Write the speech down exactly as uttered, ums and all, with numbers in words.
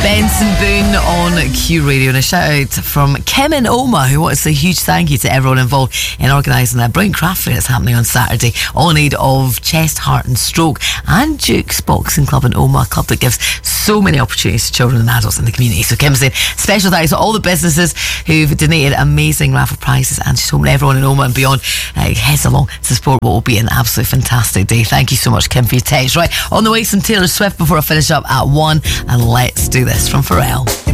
Benson Boone on Q Radio, and a shout out from Kim in Oma, who wants to say a huge thank you to everyone involved in organising that brilliant craft fair that's happening on Saturday, all in aid of Chest, Heart and Stroke, and Duke's Boxing Club in Oma, a club that gives so many opportunities to children and adults in the community. So Kim's saying special thanks to all the businesses who've donated amazing raffle prizes, and she's hoping everyone in Oma and beyond uh, heads along to support what will be an absolutely fantastic day. Thank you so much, Kim, for your text. Right, on the way, some Taylor Swift before I finish up at one, and let's do this from Pharrell.